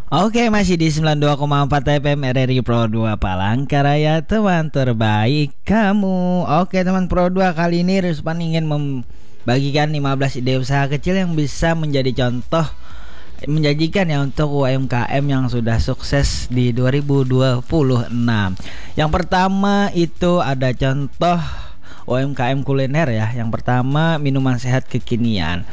Oke, masih di 92,4 FM RRI Pro 2 Palangkaraya, teman terbaik kamu. Oke teman Pro 2, kali ini Ruspan ingin membagikan 15 ide usaha kecil yang bisa menjadi contoh menjanjikan ya untuk UMKM yang sudah sukses di 2026. Yang pertama itu ada contoh UMKM kuliner ya. Yang pertama, minuman sehat kekinian.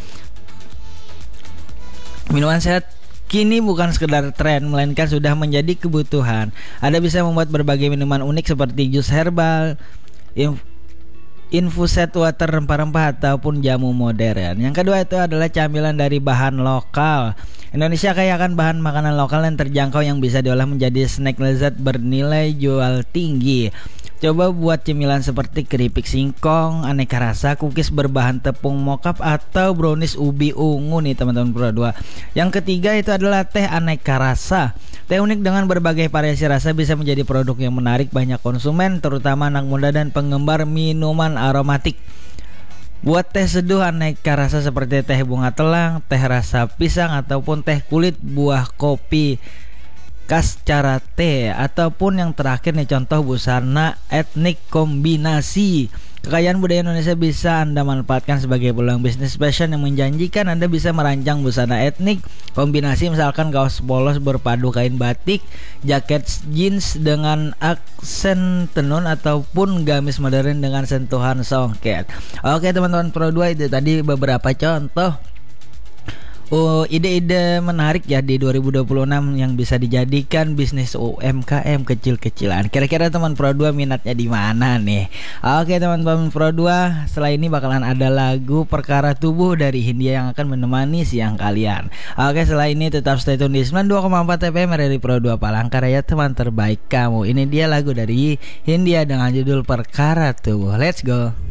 Minuman sehat kini bukan sekedar tren, melainkan sudah menjadi kebutuhan. Anda bisa membuat berbagai minuman unik seperti jus herbal, infuset water rempah-rempah ataupun jamu modern. Yang kedua itu adalah camilan dari bahan lokal. Indonesia kaya akan bahan makanan lokal yang terjangkau yang bisa diolah menjadi snack lezat bernilai jual tinggi. Coba buat cemilan seperti keripik singkong, aneka rasa, cookies berbahan tepung mokap atau brownies ubi ungu nih teman-teman Pro 2. Yang ketiga itu adalah teh aneka rasa. Teh unik dengan berbagai variasi rasa bisa menjadi produk yang menarik banyak konsumen, terutama anak muda dan penggemar minuman aromatik. Buat teh seduh aneka rasa seperti teh bunga telang, teh rasa pisang ataupun teh kulit buah kopi khas cara teh, ataupun yang terakhir nih contoh busana etnik kombinasi. Kekayaan budaya Indonesia bisa Anda manfaatkan sebagai peluang bisnis fashion yang menjanjikan. Anda bisa merancang busana etnik kombinasi, misalkan kaos polos berpadu kain batik, jaket jeans dengan aksen tenun, ataupun gamis modern dengan sentuhan songket. Oke teman-teman Pro 2, itu tadi beberapa contoh ide-ide menarik ya di 2026 yang bisa dijadikan bisnis UMKM kecil-kecilan. Kira-kira teman Pro 2 minatnya di mana nih? Oke teman-teman Pro 2, setelah ini bakalan ada lagu Perkara Tubuh dari Hindia yang akan menemani siang kalian. Oke, setelah ini tetap stay tune di 92,4 FM RRI Pro 2 Palangkaraya, teman terbaik kamu. Ini dia lagu dari Hindia dengan judul Perkara Tubuh. Let's go.